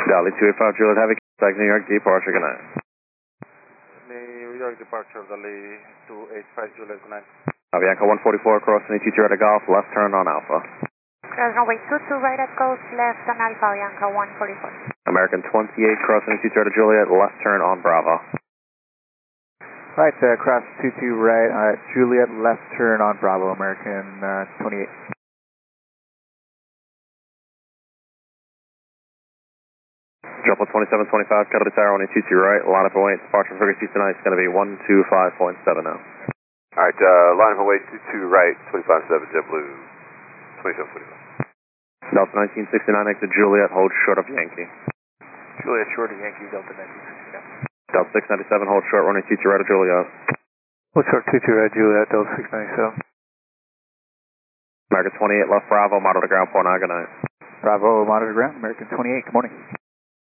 Dolly 285 Juliet, have a contact New York departure, good night. New York departure, Dolly 285 Juliet, good night. Avianca 144 crossing AT2 right at Golf, left turn on Alpha. Cross runway 22 right at Gulf, left on Alpha, Avianca 144. American 28 crossing AT2 right at Juliet, left turn on Bravo. Right, cross 22 right, Juliet, left turn on Bravo, American 28. Drop 2725, cut to the tower on AT2 right, line up and wait, departure for Vegas tonight is going to be 125.70. Alright, line up and wait 22 right, 257 JetBlue 2725. Delta 1969 exit Juliet, hold short of Yankee. Juliet short of Yankee, Delta 1969. Delta 697, hold short, running AT2 right at Juliet. Hold short 22 right, Juliet, Delta 697. American 28 left Bravo, model to ground 49, good night. Bravo, monitor ground, American 28, good morning.